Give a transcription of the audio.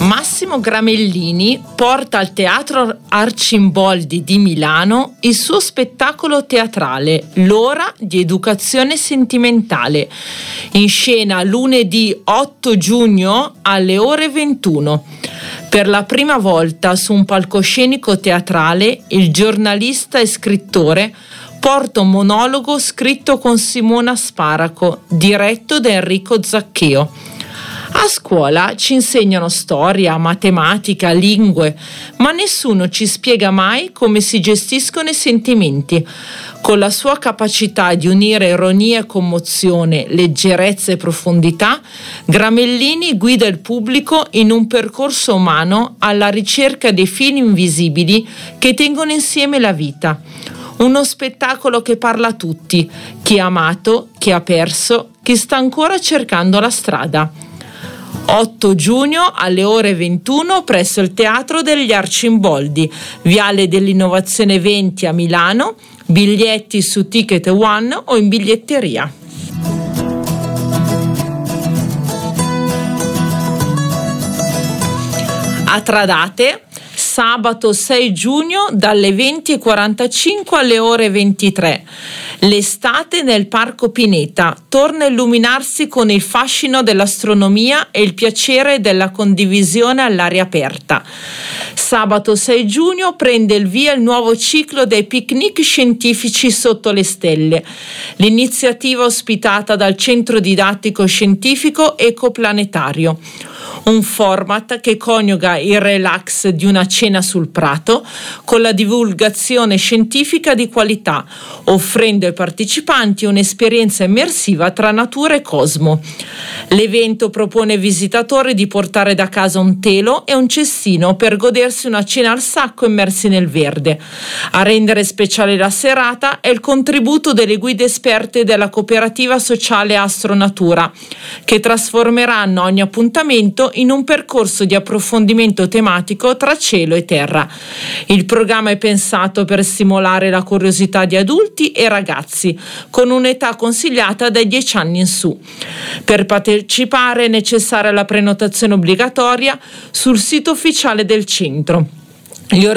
Massimo Gramellini porta al Teatro Arcimboldi di Milano il suo spettacolo teatrale L'ora di educazione sentimentale, in scena lunedì 8 giugno alle ore 21. Per la prima volta su un palcoscenico teatrale, il giornalista e scrittore porta un monologo scritto con Simona Sparaco, diretto da Enrico Zaccheo. A scuola ci insegnano storia, matematica, lingue, ma nessuno ci spiega mai come si gestiscono i sentimenti. Con la sua capacità di unire ironia e commozione, leggerezza e profondità, Gramellini guida il pubblico in un percorso umano alla ricerca dei fili invisibili che tengono insieme la vita. Uno spettacolo che parla a tutti, chi ha amato, chi ha perso, chi sta ancora cercando la strada. 8 giugno alle ore 21 presso il Teatro degli Arcimboldi, Viale dell'Innovazione 20 a Milano, biglietti su Ticket One o in biglietteria. A Tradate, sabato 6 giugno dalle 20:45 alle ore 23. L'estate nel Parco Pineta torna a illuminarsi con il fascino dell'astronomia e il piacere della condivisione all'aria aperta. Sabato 6 giugno prende il via il nuovo ciclo dei picnic scientifici sotto le stelle. L'iniziativa ospitata dal Centro Didattico Scientifico Ecoplanetario. Un format che coniuga il relax di una cena sul prato con la divulgazione scientifica di qualità, offrendo ai partecipanti un'esperienza immersiva tra natura e cosmo. L'evento propone ai visitatori di portare da casa un telo e un cestino per godersi una cena al sacco immersi nel verde. A rendere speciale la serata è il contributo delle guide esperte della cooperativa sociale Astronatura, che trasformeranno ogni appuntamento in un percorso di approfondimento tematico tra cielo e terra. Il programma è pensato per stimolare la curiosità di adulti e ragazzi, con un'età consigliata dai 10 anni in su. Per partecipare è necessaria la prenotazione obbligatoria sul sito ufficiale del centro. Gli